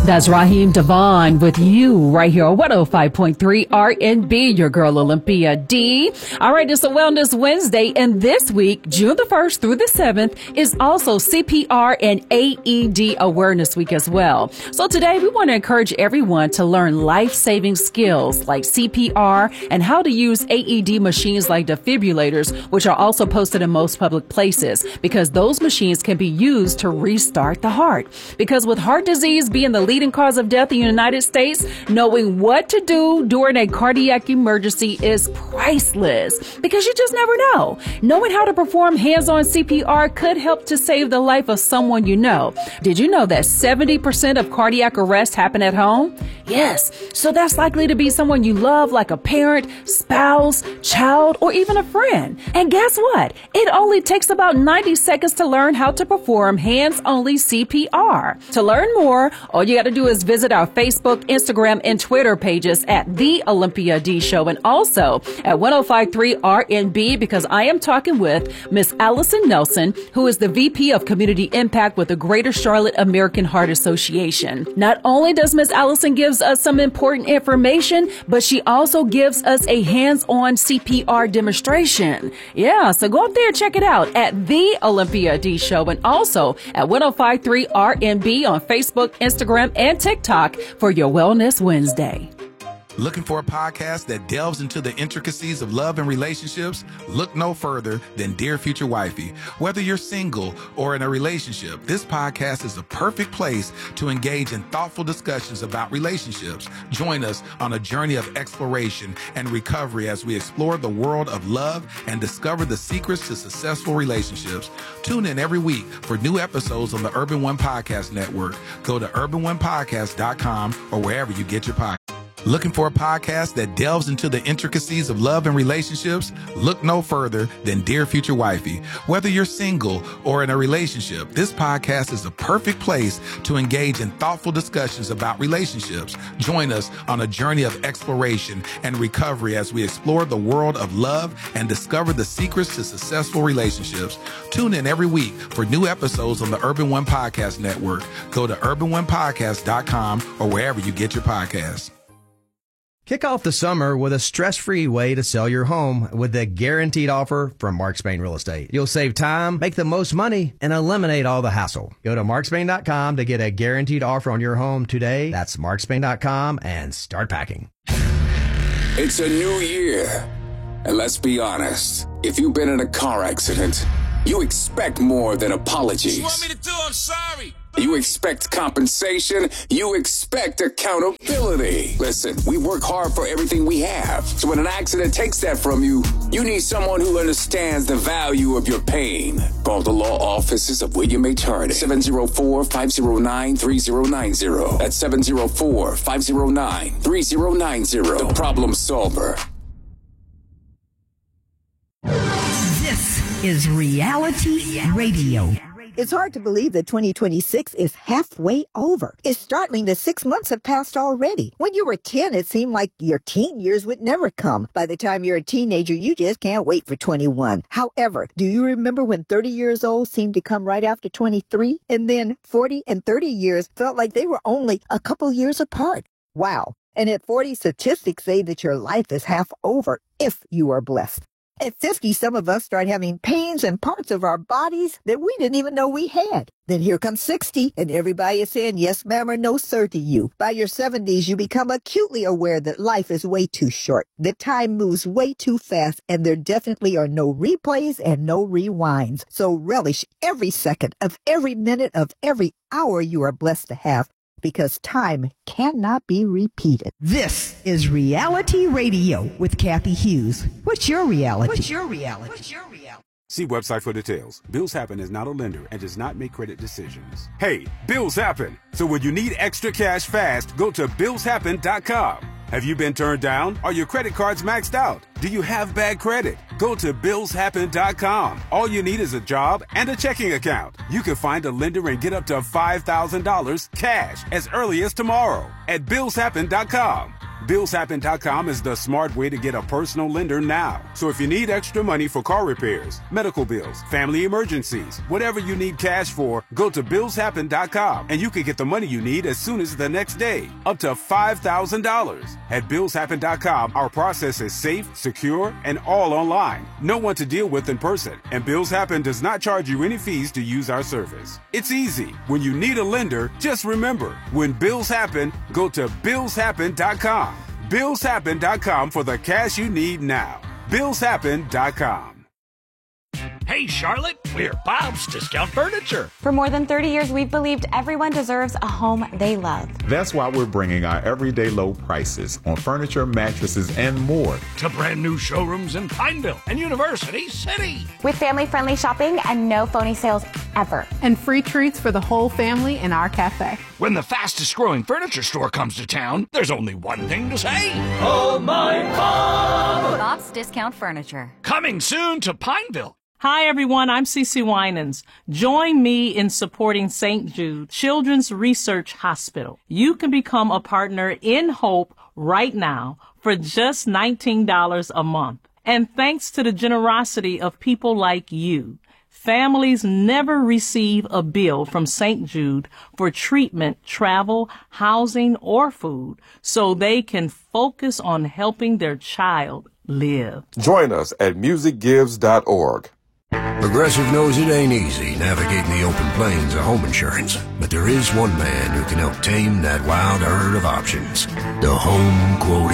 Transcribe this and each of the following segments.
That's Raheem Devon with you right here on 105.3 RNB, your girl Olympia D. All right, it's a Wellness Wednesday, and this week, June the 1st through the 7th, is also CPR and AED Awareness Week as well. So today, we want to encourage everyone to learn life-saving skills like CPR and how to use AED machines like defibrillators, which are also posted in most public places, because those machines can be used to restart the heart. Because with heart disease being the leading cause of death in the United States, knowing what to do during a cardiac emergency is priceless, because you just never know. Knowing how to perform hands-on CPR could help to save the life of someone you know. Did you know that 70% of cardiac arrests happen at home? Yes, so that's likely to be someone you love, like a parent, spouse, child, or even a friend. And guess what? It only takes about 90 seconds to learn how to perform hands-only CPR. To learn more, all you got to do is visit our Facebook, Instagram, and Twitter pages at The Olympia D Show, and also at 105.3 RNB, because I am talking with Miss Allison Nelson, who is the VP of Community Impact with the Greater Charlotte American Heart Association. Not only does Miss Allison gives us some important information, but she also gives us a hands-on CPR demonstration. Yeah, so go up there and check it out at The Olympia D Show, and also at 105.3 RNB on Facebook, Instagram, and TikTok for your Wellness Wednesday. Looking for a podcast that delves into the intricacies of love and relationships? Look no further than Dear Future Wifey. Whether you're single or in a relationship, this podcast is the perfect place to engage in thoughtful discussions about relationships. Join us on a journey of exploration and recovery as we explore the world of love and discover the secrets to successful relationships. Tune in every week for new episodes on the Urban One Podcast Network. Go to urbanonepodcast.com or wherever you get your podcasts. Looking for a podcast that delves into the intricacies of love and relationships? Look no further than Dear Future Wifey. Whether you're single or in a relationship, this podcast is the perfect place to engage in thoughtful discussions about relationships. Join us on a journey of exploration and recovery as we explore the world of love and discover the secrets to successful relationships. Tune in every week for new episodes on the Urban One Podcast Network. Go to urbanonepodcast.com or wherever you get your podcasts. Kick off the summer with a stress-free way to sell your home with the guaranteed offer from Mark Spain Real Estate. You'll save time, make the most money, and eliminate all the hassle. Go to markspain.com to get a guaranteed offer on your home today. That's markspain.com and start packing. It's a new year. And let's be honest, if you've been in a car accident, you expect more than apologies. What you want me to do? I'm sorry. You expect compensation. You expect accountability. Listen, we work hard for everything we have. So when an accident takes that from you, you need someone who understands the value of your pain. Call the law offices of William H. Harding. 704-509-3090. That's 704-509-3090. The Problem Solver. This is Reality Radio. It's hard to believe that 2026 is halfway over. It's startling that 6 months have passed already. When you were 10, it seemed like your teen years would never come. By the time you're a teenager, you just can't wait for 21. However, do you remember when 30 years old seemed to come right after 23? And then 40 and 30 years felt like they were only a couple years apart. Wow. And at 40, statistics say that your life is half over if you are blessed. At 50, some of us start having pains in parts of our bodies that we didn't even know we had. Then here comes 60, and everybody is saying yes, ma'am, or no, sir to you. By your 70s, you become acutely aware that life is way too short, that time moves way too fast, and there definitely are no replays and no rewinds. So relish every second of every minute of every hour you are blessed to have, because time cannot be repeated. This is Reality Radio with Kathy Hughes. What's your reality? What's your reality? What's your reality? See website for details. Bills Happen is not a lender and does not make credit decisions. Hey, bills happen. So when you need extra cash fast, go to billshappen.com. Have you been turned down? Are your credit cards maxed out? Do you have bad credit? Go to BillsHappen.com. All you need is a job and a checking account. You can find a lender and get up to $5,000 cash as early as tomorrow at BillsHappen.com. BillsHappen.com is the smart way to get a personal lender now. So if you need extra money for car repairs, medical bills, family emergencies, whatever you need cash for, go to BillsHappen.com and you can get the money you need as soon as the next day, up to $5,000. At BillsHappen.com, our process is safe, secure, and all online. No one to deal with in person, and Bills Happen does not charge you any fees to use our service. It's easy. When you need a lender, just remember, when bills happen, go to BillsHappen.com. BillsHappen.com for the cash you need now. BillsHappen.com. Hey, Charlotte, we're Bob's Discount Furniture. For more than 30 years, we've believed everyone deserves a home they love. That's why we're bringing our everyday low prices on furniture, mattresses, and more to brand new showrooms in Pineville and University City. With family-friendly shopping and no phony sales ever. And free treats for the whole family in our cafe. When the fastest growing furniture store comes to town, there's only one thing to say. Oh, my Bob! Bob's Discount Furniture. Coming soon to Pineville. Hi, everyone. I'm Cece Winans. Join me in supporting St. Jude Children's Research Hospital. You can become a partner in Hope right now for just $19 a month. And thanks to the generosity of people like you, families never receive a bill from St. Jude for treatment, travel, housing, or food, so they can focus on helping their child live. Join us at musicgives.org. Progressive knows it ain't easy navigating the open plains of home insurance, but there is one man who can help tame that wild herd of options. The Home Quote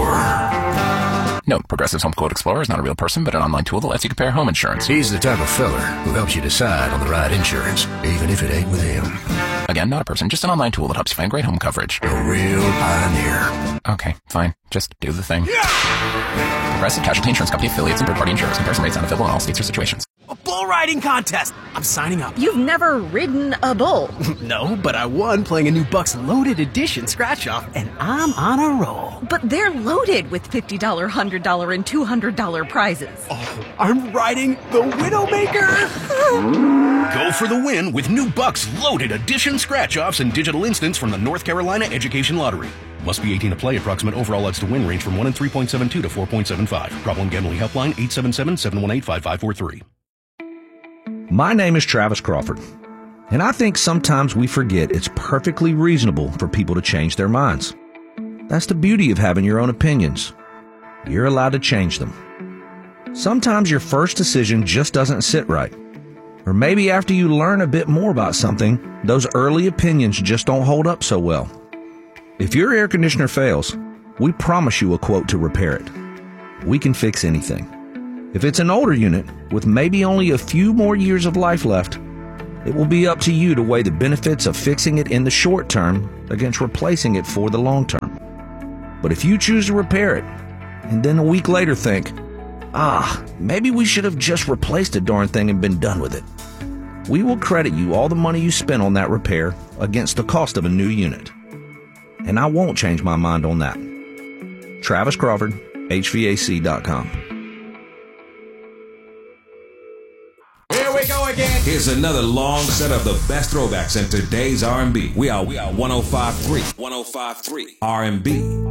Explorer. Note, Progressive's Home Quote Explorer is not a real person, but an online tool that lets you compare home insurance. He's the type of feller who helps you decide on the right insurance, even if it ain't with him. Again, not a person, just an online tool that helps you find great home coverage. A real pioneer. Okay, fine. Just do the thing. Progressive Casualty Insurance Company affiliates and third-party insurers. Comparison rates not available in all states or situations. A bull riding contest! I'm signing up. You've never ridden a bull. No, but I won playing a new Bucks Loaded Edition scratch-off, and I'm on a roll. But they're loaded with $50, $100, and $200 prizes. Oh, I'm riding the Widowmaker! Go for the win with new Bucks Loaded Edition scratch-offs and digital instants from the North Carolina Education Lottery. Must be 18 to play. Approximate overall odds to win range from 1 in 3.72 to 4.75. Problem Gambling Helpline 877-718-5543. My name is Travis Crawford, and I think sometimes we forget it's perfectly reasonable for people to change their minds. That's the beauty of having your own opinions. You're allowed to change them. Sometimes your first decision just doesn't sit right. Or maybe after you learn a bit more about something, those early opinions just don't hold up so well. If your air conditioner fails, we promise you a quote to repair it. We can fix anything. If it's an older unit with maybe only a few more years of life left, it will be up to you to weigh the benefits of fixing it in the short term against replacing it for the long term. But if you choose to repair it, and then a week later think, maybe we should have just replaced the darn thing and been done with it, we will credit you all the money you spent on that repair against the cost of a new unit. And I won't change my mind on that. Travis Crawford, HVAC.com. Here we go again. Here's another long set of the best throwbacks in today's R&B. We are 105.3 R&B.